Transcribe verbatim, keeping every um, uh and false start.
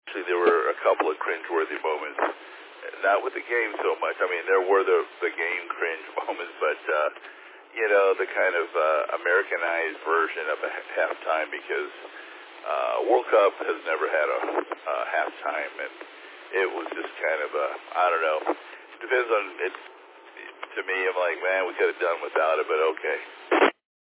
Actually, there were a couple of cringeworthy moments. Not with the game so much. I mean, there were the the game cringe moments, but uh, you know, the kind of uh, Americanized version of a halftime, because uh, World Cup has never had a, a halftime, and it was just kind of a, I don't know. It depends on it. To me, I'm like, man, we could have done without it, but okay.